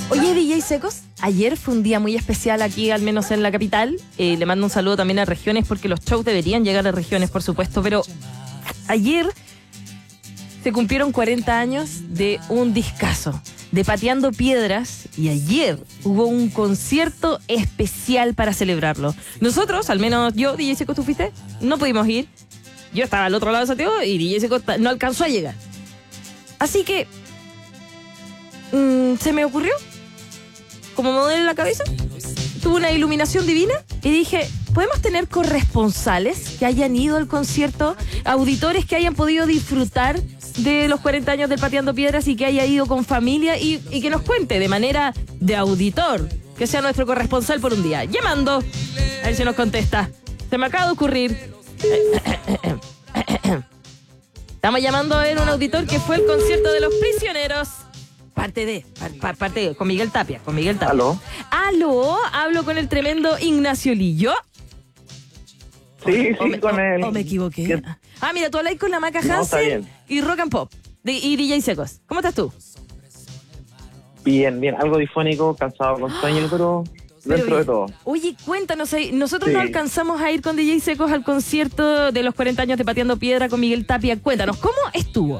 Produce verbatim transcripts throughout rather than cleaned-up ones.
Oye, D J Secos, ayer fue un día muy especial aquí, al menos en la capital. Eh, le mando un saludo también a regiones, porque los shows deberían llegar a regiones, por supuesto. Pero ayer se cumplieron cuarenta años de un discazo, de Pateando Piedras. Y ayer hubo un concierto especial para celebrarlo. Nosotros, al menos yo, D J Secos, ¿tú fuiste? No pudimos ir. Yo estaba al otro lado de Santiago y D J Secos no alcanzó a llegar. Así que mmm, se me ocurrió, como modelo en la cabeza, tuve una iluminación divina y dije, ¿podemos tener corresponsales que hayan ido al concierto? Auditores que hayan podido disfrutar de los cuarenta años del Pateando Piedras y que haya ido con familia y, y que nos cuente de manera de auditor, que sea nuestro corresponsal por un día. Llamando, a ver si nos contesta. Se me acaba de ocurrir. Estamos llamando a ver un auditor que fue al concierto de Los Prisioneros. Parte de, par, parte de, con Miguel Tapia, con Miguel Tapia. ¿Aló? ¿Aló? ¿Hablo con el tremendo Ignacio Lillo? Sí, o, sí, me, con o, él. ¿O me equivoqué? ¿Qué? Ah, mira, tú hablas con la Maca No, Hansen está bien. y Rock and Pop de, y D J Secos. ¿Cómo estás tú? Bien, bien, algo difónico, cansado con sueño, pero Pero dentro bien. de todo. Oye, cuéntanos, eh, nosotros Sí. no alcanzamos a ir con D J Secos al concierto de los cuarenta años de Pateando Piedra con Miguel Tapia. Cuéntanos, ¿cómo estuvo?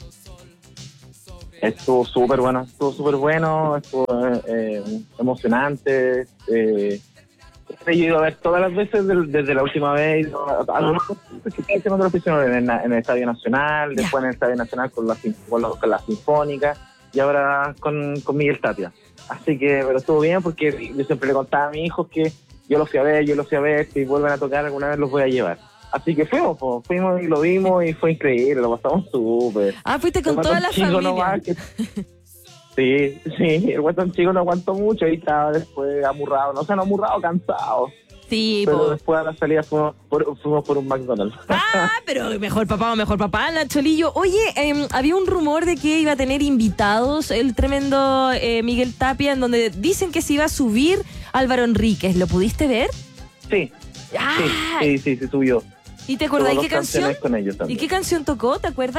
Estuvo súper bueno, estuvo súper bueno, estuvo eh, emocionante. Eh, he ido a ver todas las veces del- desde la última vez, a, a los que estoy haciendo los prisioneros en, la- en el Estadio Nacional, Ya. después en el Estadio Nacional con la, sin- con la, con la Sinfónica y ahora con, con Miguel Tapia. Así que, pero estuvo bien porque yo siempre le contaba a mis hijos que yo los fui a ver, yo los fui a ver, si vuelven a tocar alguna vez los voy a llevar. Así que fuimos, po, fuimos y lo vimos y fue increíble, lo pasamos súper. Ah, fuiste con El toda la guatón chico familia. nomás que- Sí, sí, el guatón chico no aguantó mucho y estaba después amurrado, no, o sea, no amurrado, cansado. Sí, Pero po. después a la salida fuimos por, fuimos por un McDonald's. Ah, pero mejor papá o mejor papá, Nacho Lillo. Oye, eh, había un rumor de que iba a tener invitados el tremendo eh, Miguel Tapia, en donde dicen que se iba a subir Álvaro Enríquez. ¿Lo pudiste ver? Sí, Ah, sí, sí, sí, sí, subió. ¿y te acordás Tuvo qué dos canción? canciones con ellos ¿Y también. qué canción tocó? ¿Te acuerdas?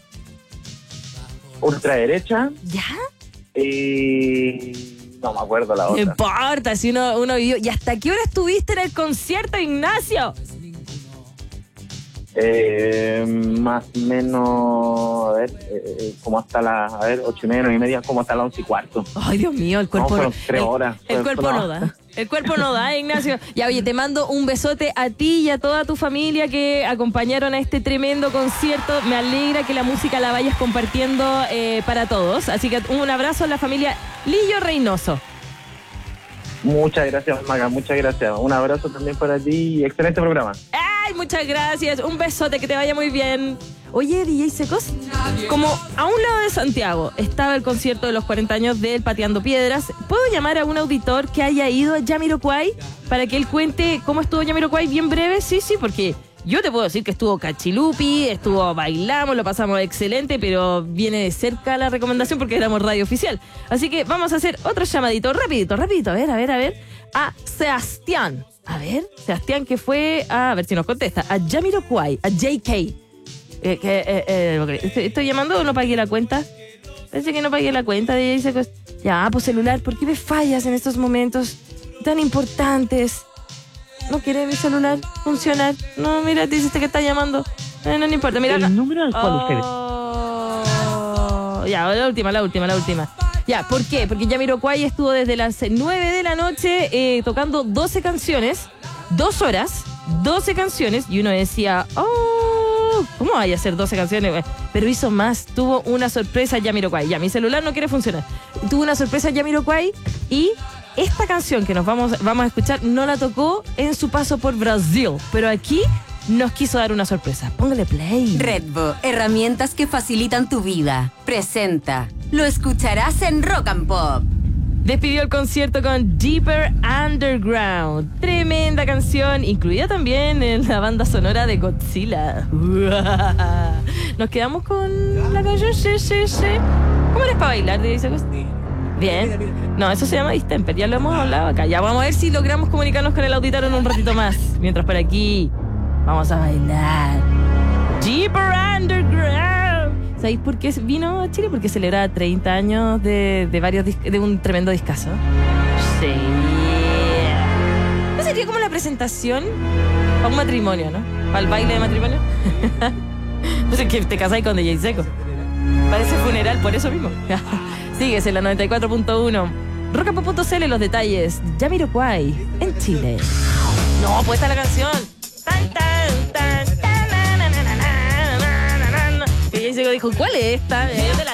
Ultraderecha ¿Ya? y... no me acuerdo la No otra. importa, si uno, uno vivió. ¿Y hasta qué hora estuviste en el concierto, Ignacio? Eh, más o menos, a ver, eh, eh, como hasta las, a ver, ocho y media, nueve y media, como hasta las once y cuarto. Ay, Dios mío, el cuerpo No, fueron tres el- horas. El, Fue- cuerpo fue- no da. El cuerpo no da, Ignacio. Ya, oye, te mando un besote a ti y a toda tu familia que acompañaron a este tremendo concierto. Me alegra que la música la vayas compartiendo eh, para todos. Así que un abrazo a la familia Lillo Reynoso. Muchas gracias, Maga, muchas gracias. Un abrazo también para ti y excelente programa. Ay, muchas gracias. Un besote, que te vaya muy bien. Oye, D J Secos, como a un lado de Santiago estaba el concierto de los cuarenta años del Pateando Piedras, ¿puedo llamar a un auditor que haya ido a Jamiroquai para que él cuente cómo estuvo Jamiroquai bien breve? Sí, sí, porque yo te puedo decir que estuvo cachilupi, estuvo bailamos, lo pasamos excelente, pero viene de cerca la recomendación porque éramos radio oficial. Así que vamos a hacer otro llamadito, rapidito, rapidito, a ver, a ver, a ver, a Sebastián. A ver, Sebastián que fue, a, a ver si nos contesta, a Jamiroquai, a J K. Eh, que, eh, eh, ¿estoy, ¿Estoy llamando o no pagué la cuenta? Parece que no pagué la cuenta. De dice, pues, ya, pues celular, ¿por qué me fallas en estos momentos tan importantes? ¿No quiere mi celular funcionar? No, mira, dice que está llamando. Eh, no, no importa, mira. El acá. número al cual ustedes... Oh, ya, la última, la última, la última. Ya, ¿por qué? Porque Jamiroquai estuvo desde las nueve de la noche eh, tocando doce canciones, dos horas, doce canciones, y uno decía, oh, ¿cómo vaya a hacer doce canciones? Pero hizo más, tuvo una sorpresa Jamiroquai. Ya, mi celular no quiere funcionar. Tuvo una sorpresa Jamiroquai y esta canción que nos vamos, vamos a escuchar no la tocó en su paso por Brasil, pero aquí nos quiso dar una sorpresa. Póngale play. Redbo, herramientas que facilitan tu vida. Presenta. Lo escucharás en Rock and Pop. Despidió el concierto con Deeper Underground. Tremenda canción, incluida también en la banda sonora de Godzilla. Nos quedamos con la canción, sí, sí, sí. ¿Cómo eres para bailar? Dice Bien. No, eso se llama distemper, ya lo hemos hablado acá. Ya vamos a ver si logramos comunicarnos con el auditor en un ratito más. Mientras por aquí vamos a bailar Deeper Underground. ¿Sabéis por qué vino a Chile? Porque celebraba treinta años de, de varios dis- de un tremendo discazo. Sí. ¿No sería como la presentación para un matrimonio, no? Para el baile de matrimonio. No sé, que te casáis con D J Seco. Parece funeral, por eso mismo. Sigues en la noventa y cuatro punto uno. Rockapop punto c l, los detalles. Jamiroquai en Chile. No, pues está la canción. Tan, tan, tan, tan, na, na, na, na, na, na, na, na. Y D J Seco dijo, ¿cuál es esta? Yo te la